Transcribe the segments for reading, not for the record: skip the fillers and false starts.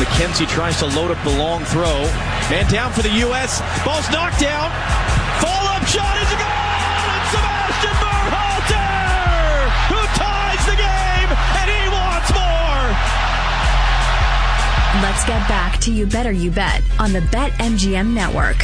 McKenzie tries to load up the long throw. Man down for the U.S. Ball's knocked down. Follow-up shot is a goal! And Sebastian Berhalter, who ties the game, and he wants more! Let's get back to You Better You Bet on the BetMGM Network.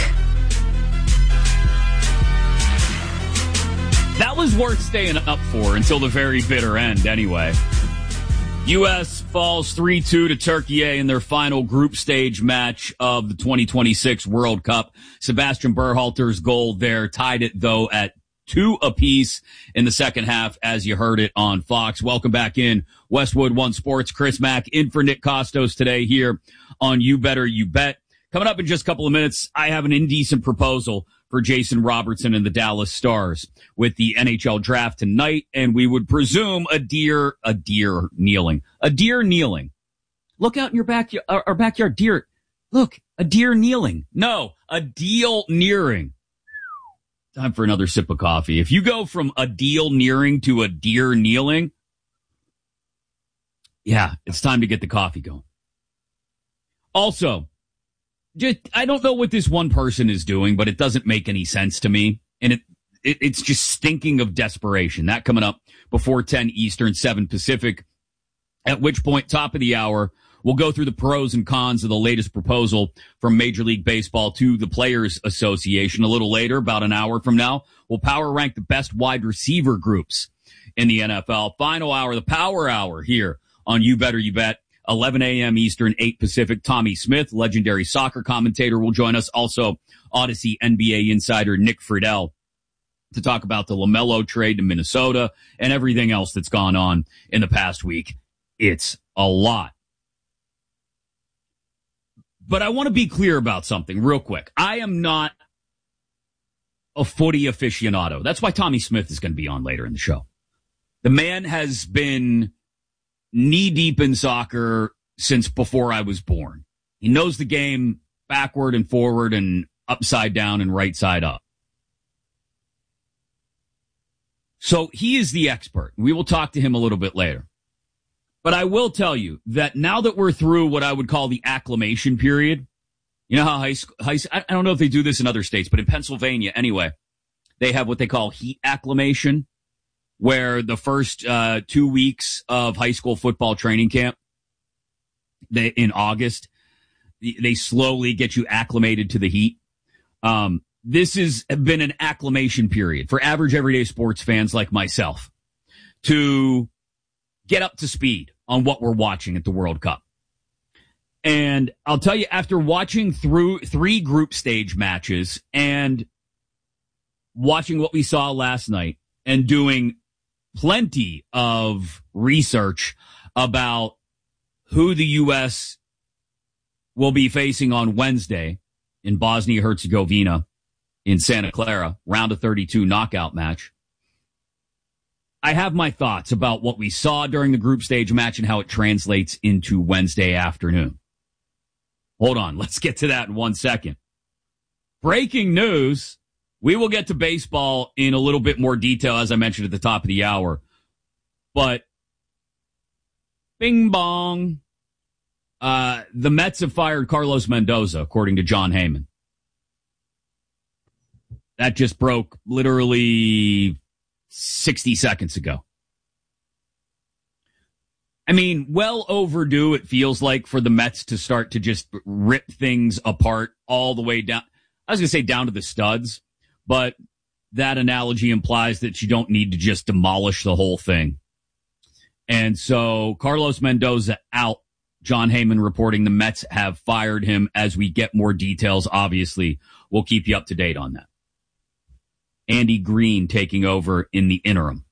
That was worth staying up for until the very bitter end anyway. U.S. falls 3-2 to Turkey in their final group stage match of the 2026 World Cup. Sebastian Berhalter's goal there tied it, though, at 2 apiece in the second half, as you heard it on Fox. Welcome back in Westwood One Sports. Chris Mack in for Nick Costos today here on You Better You Bet. Coming up in just a couple of minutes, I have an indecent proposal for Jason Robertson and the Dallas Stars with the NHL draft tonight, and we would presume a deer kneeling. Look out in your backyard, our backyard, deer. Look, a deer kneeling. No, a deal nearing. Time for another sip of coffee. If you go from a deal nearing to a deer kneeling, yeah, it's time to get the coffee going. Also, I don't know what this one person is doing, but it doesn't make any sense to me. And it's just stinking of desperation. That coming up before 10 Eastern, 7 Pacific, at which point, top of the hour, we'll go through the pros and cons of the latest proposal from Major League Baseball to the Players Association. A little later, about an hour from now, we'll power rank the best wide receiver groups in the NFL. Final hour, the power hour here on You Better You Bet. 11 a.m. Eastern, 8 Pacific. Tommy Smith, legendary soccer commentator, will join us. Also, Odyssey NBA insider Nick Friedel to talk about the LaMelo trade to Minnesota and everything else that's gone on in the past week. It's a lot. But I want to be clear about something real quick. I am not a footy aficionado. That's why Tommy Smith is going to be on later in the show. The man has been knee-deep in soccer since before I was born. He knows the game backward and forward and upside down and right side up. So he is the expert. We will talk to him a little bit later. But I will tell you that now that we're through what I would call the acclimation period, you know how I don't know if they do this in other states, but in Pennsylvania anyway, they have what they call heat acclimation, where the first 2 weeks of high school football training camp, in August, they slowly get you acclimated to the heat. This has been an acclimation period for average everyday sports fans like myself to get up to speed on what we're watching at the World Cup. And I'll tell you, after watching through 3 group stage matches and watching what we saw last night and doing plenty of research about who the U.S. will be facing on Wednesday in Bosnia-Herzegovina in Santa Clara, round of 32 knockout match. I have my thoughts about what we saw during the group stage match and how it translates into Wednesday afternoon. Hold on, let's get to that in 1 second. Breaking news. We will get to baseball in a little bit more detail, as I mentioned at the top of the hour. But, bing bong, the Mets have fired Carlos Mendoza, according to John Heyman. That just broke literally 60 seconds ago. I mean, well overdue, it feels like, for the Mets to start to just rip things apart all the way down. I was going to say down to the studs. But that analogy implies that you don't need to just demolish the whole thing. And so Carlos Mendoza out. John Heyman reporting the Mets have fired him. As we get more details, obviously, we'll keep you up to date on that. Andy Green taking over in the interim.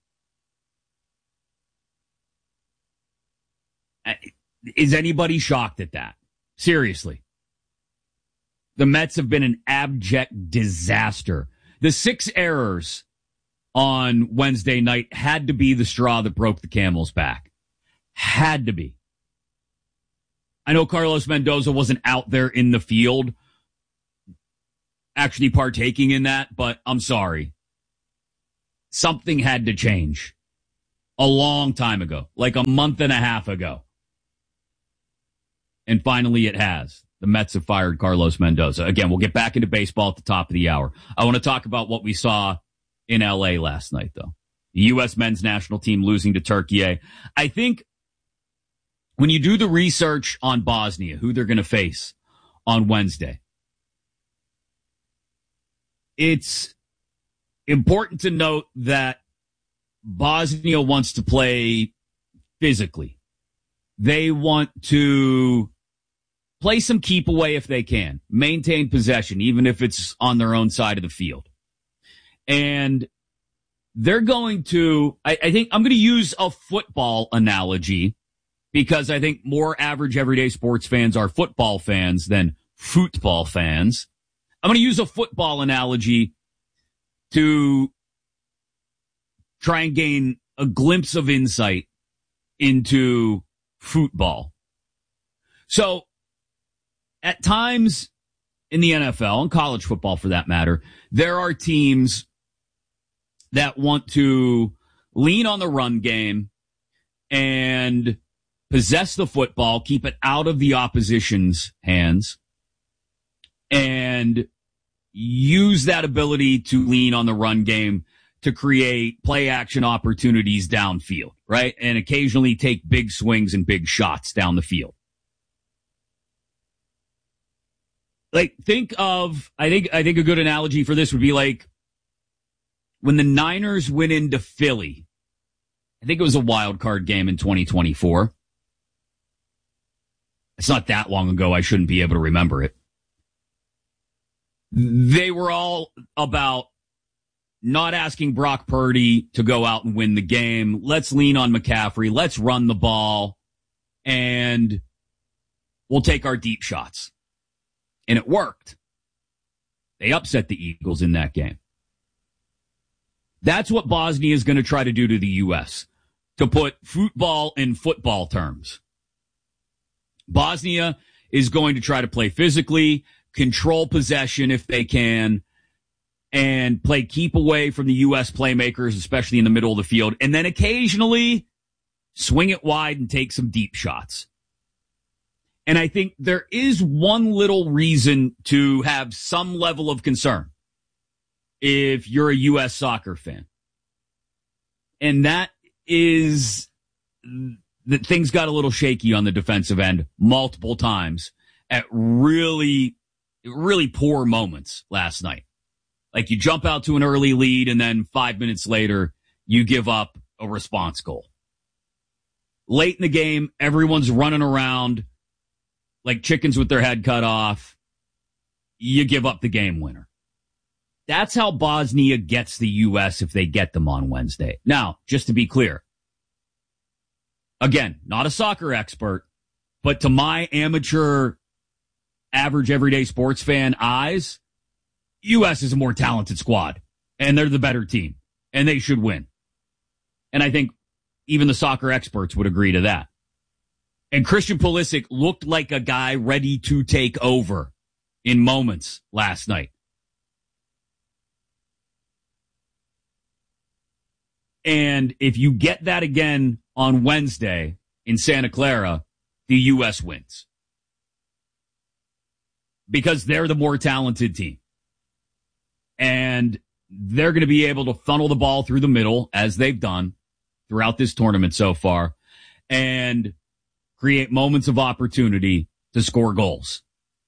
Is anybody shocked at that? Seriously. The Mets have been an abject disaster. The 6 errors on Wednesday night had to be the straw that broke the camel's back. Had to be. I know Carlos Mendoza wasn't out there in the field actually partaking in that, but I'm sorry. Something had to change a long time ago, like a month and a half ago. And finally it has. The Mets have fired Carlos Mendoza. Again, we'll get back into baseball at the top of the hour. I want to talk about what we saw in L.A. last night, though. The U.S. men's national team losing to Turkey. I think when you do the research on Bosnia, who they're going to face on Wednesday, it's important to note that Bosnia wants to play physically. They want to play some keep away if they can, maintain possession, even if it's on their own side of the field. And they're going to, I think I'm going to use a football analogy because I think more average everyday sports fans are football fans than football fans. I'm going to use a football analogy to try and gain a glimpse of insight into football. So at times in the NFL and college football for that matter, there are teams that want to lean on the run game and possess the football, keep it out of the opposition's hands, and use that ability to lean on the run game to create play action opportunities downfield, right? And occasionally take big swings and big shots down the field. Like, think of, I think a good analogy for this would be like when the Niners went into Philly. I think it was a wild card game in 2024. It's not that long ago. I shouldn't be able to remember it. They were all about not asking Brock Purdy to go out and win the game. Let's lean on McCaffrey. Let's run the ball, and we'll take our deep shots. And it worked. They upset the Eagles in that game. That's what Bosnia is going to try to do to the U.S., to put football in football terms. Bosnia is going to try to play physically, control possession if they can, and play keep away from the U.S. playmakers, especially in the middle of the field, and then occasionally swing it wide and take some deep shots. And I think there is one little reason to have some level of concern if you're a U.S. soccer fan. And that is that things got a little shaky on the defensive end multiple times at really, really poor moments last night. Like, you jump out to an early lead and then 5 minutes later, you give up a response goal. Late in the game, everyone's running around like chickens with their head cut off. You give up the game winner. That's how Bosnia gets the U.S. if they get them on Wednesday. Now, just to be clear, again, not a soccer expert, but to my amateur, average, everyday sports fan eyes, U.S. is a more talented squad, and they're the better team, and they should win. And I think even the soccer experts would agree to that. And Christian Pulisic looked like a guy ready to take over in moments last night. And if you get that again on Wednesday in Santa Clara, the U.S. wins. Because they're the more talented team. And they're going to be able to funnel the ball through the middle, as they've done throughout this tournament so far, and create moments of opportunity to score goals.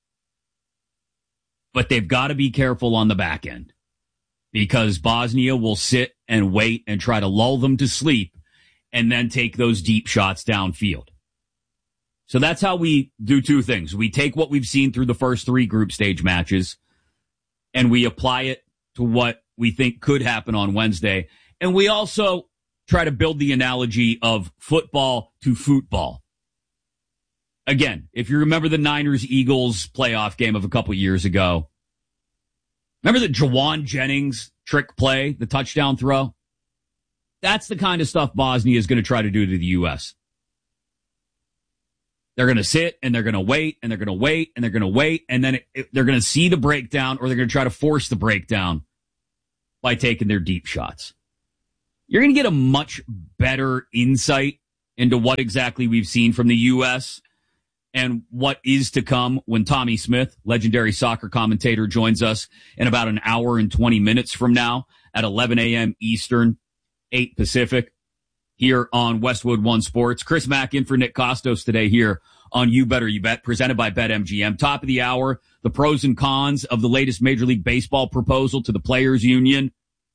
But they've got to be careful on the back end, because Bosnia will sit and wait and try to lull them to sleep and then take those deep shots downfield. So that's how we do two things. We take what we've seen through the first three group stage matches and we apply it to what we think could happen on Wednesday. And we also try to build the analogy of football to football. Again, if you remember the Niners-Eagles playoff game of a couple years ago, remember the Jawan Jennings trick play, the touchdown throw? That's the kind of stuff Bosnia is going to try to do to the U.S. They're going to sit, and they're going to wait, and they're going to wait, and they're going to wait, and then they're going to see the breakdown, or they're going to try to force the breakdown by taking their deep shots. You're going to get a much better insight into what exactly we've seen from the U.S. and what is to come when Tommy Smith, legendary soccer commentator, joins us in about an hour and 20 minutes from now at 11 a.m. Eastern, 8 Pacific, here on Westwood One Sports. Chris Mack in for Nick Costos today here on You Better You Bet, presented by BetMGM. Top of the hour, the pros and cons of the latest Major League Baseball proposal to the Players Union.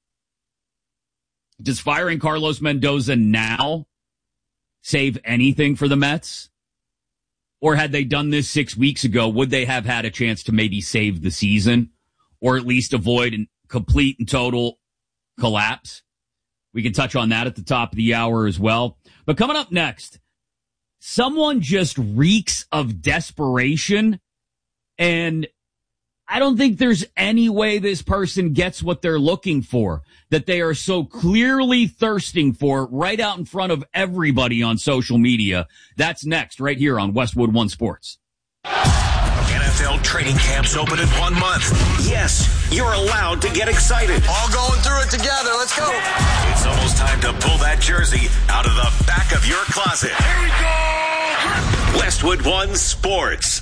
Does firing Carlos Mendoza now save anything for the Mets? Or had they done this 6 weeks ago, would they have had a chance to maybe save the season or at least avoid a complete and total collapse? We can touch on that at the top of the hour as well. But coming up next, someone just reeks of desperation, and I don't think there's any way this person gets what they're looking for, that they are so clearly thirsting for right out in front of everybody on social media. That's next, right here on Westwood One Sports. NFL training camps open in 1 month. Yes, you're allowed to get excited. All going through it together. Let's go. It's almost time to pull that jersey out of the back of your closet. Here we go. Westwood One Sports.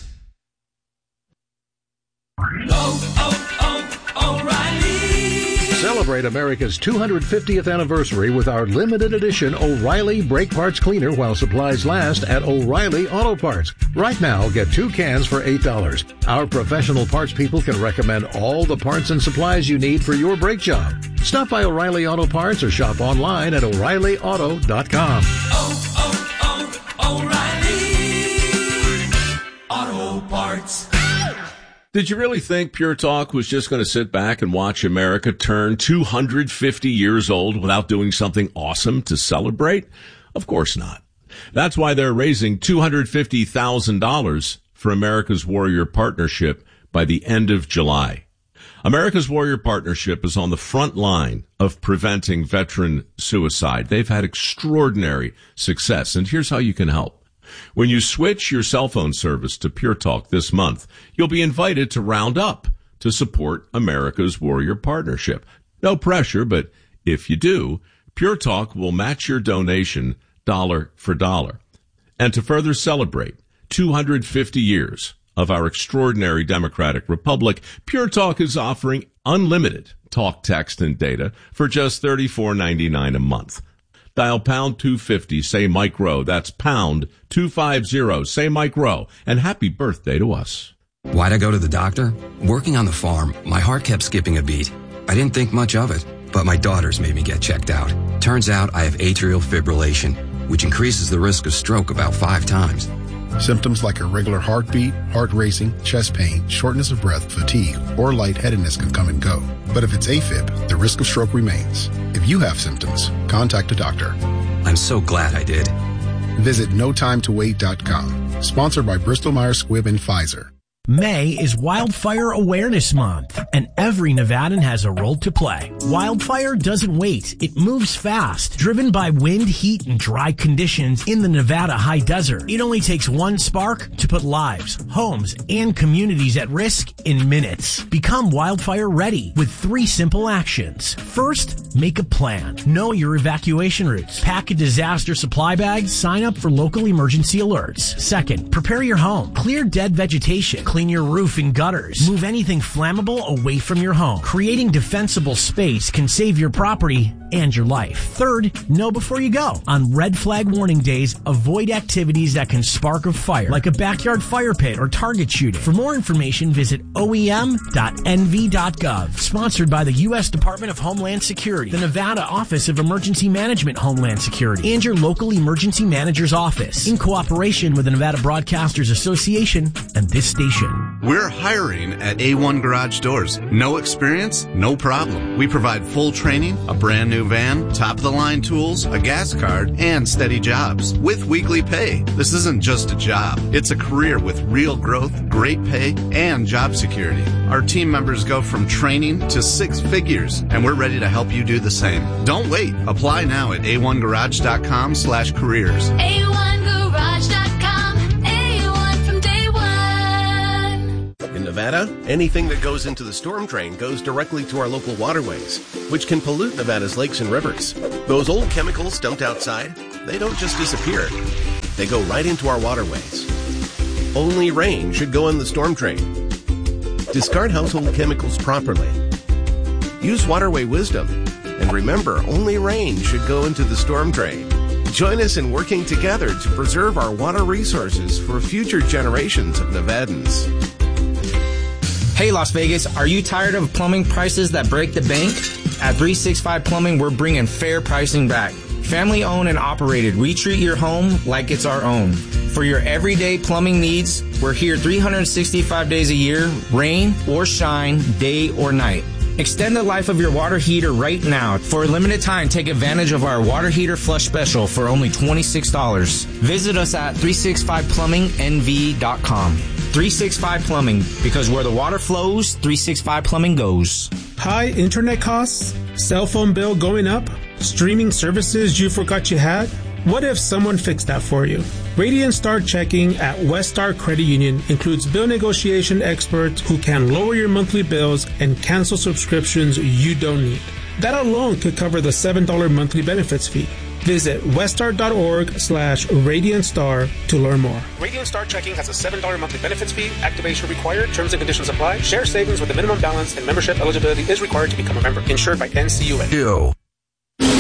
O'Reilly. Celebrate America's 250th anniversary with our limited edition O'Reilly Brake Parts Cleaner while supplies last at O'Reilly Auto Parts. Right now, get 2 cans for $8. Our professional parts people can recommend all the parts and supplies you need for your brake job. Stop by O'Reilly Auto Parts or shop online at O'ReillyAuto.com. O'Reilly Auto Parts. Did you really think Pure Talk was just going to sit back and watch America turn 250 years old without doing something awesome to celebrate? Of course not. That's why they're raising $250,000 for America's Warrior Partnership by the end of July. America's Warrior Partnership is on the front line of preventing veteran suicide. They've had extraordinary success, and here's how you can help. When you switch your cell phone service to Pure Talk this month, you'll be invited to round up to support America's Warrior Partnership. No pressure, but if you do, Pure Talk will match your donation dollar for dollar. And to further celebrate 250 years of our extraordinary democratic republic, Pure Talk is offering unlimited talk, text, and data for just $34.99 a month. Dial pound 250, say Mike Rowe. That's pound 250, say Mike Rowe. And happy birthday to us. Why'd I go to the doctor? Working on the farm, my heart kept skipping a beat. I didn't think much of it, but my daughters made me get checked out. Turns out I have atrial fibrillation, which increases the risk of stroke about 5 times. Symptoms like irregular heartbeat, heart racing, chest pain, shortness of breath, fatigue, or lightheadedness can come and go. But if it's AFib, the risk of stroke remains. If you have symptoms, contact a doctor. I'm so glad I did. Visit NoTimeToWait.com. Sponsored by Bristol-Myers Squibb and Pfizer. May is Wildfire Awareness Month, and every Nevadan has a role to play. Wildfire doesn't wait. It moves fast. Driven by wind, heat, and dry conditions in the Nevada high desert, it only takes one spark to put lives, homes, and communities at risk in minutes. Become wildfire ready with 3 simple actions. First, make a plan. Know your evacuation routes. Pack a disaster supply bag. Sign up for local emergency alerts. Second, prepare your home. Clear dead vegetation. Clean your roof and gutters. Move anything flammable away from your home. Creating defensible space can save your property and your life. Third, know before you go. On red flag warning days, avoid activities that can spark a fire, like a backyard fire pit or target shooting. For more information, visit oem.nv.gov. Sponsored by the U.S. Department of Homeland Security, the Nevada Office of Emergency Management Homeland Security, and your local emergency manager's office, in cooperation with the Nevada Broadcasters Association and this station. We're hiring at A1 Garage Doors. No experience? No problem. We provide full training, a brand new van, top-of-the-line tools, a gas card, and steady jobs with weekly pay. This isn't just a job. It's a career with real growth, great pay, and job security. Our team members go from training to 6 figures, and we're ready to help you do the same. Don't wait. Apply now at a1garage.com/careers. A1garage.com. A1 from day one. In Nevada, anything that goes into the storm drain goes directly to our local waterways, which can pollute Nevada's lakes and rivers. Those old chemicals dumped outside, they don't just disappear. They go right into our waterways. only rain should go in the storm drain. Discard household chemicals properly. Use waterway wisdom. And remember, only rain should go into the storm drain. Join us in working together to preserve our water resources for future generations of Nevadans. Hey Las Vegas, are you tired of plumbing prices that break the bank? At 365 Plumbing, we're bringing fair pricing back. Family owned and operated, we treat your home like it's our own. For your everyday plumbing needs, we're here 365 days a year, rain or shine, day or night. Extend the life of your water heater right now. For a limited time, take advantage of our water heater flush special for only $26. Visit us at 365plummingnv.com. 365 Plumbing, because where the water flows, 365 Plumbing goes. High internet costs? Cell phone bill going up? Streaming services you forgot you had? What if someone fixed that for you? Radiant Star Checking at West Star Credit Union includes bill negotiation experts who can lower your monthly bills and cancel subscriptions you don't need. That alone could cover the $7 monthly benefits fee. Visit weststar.org/RadiantStar to learn more. Radiant Star Checking has a $7 monthly benefits fee. Activation required. Terms and conditions apply. Share savings with a minimum balance and membership eligibility is required to become a member. Insured by NCUA. Ew.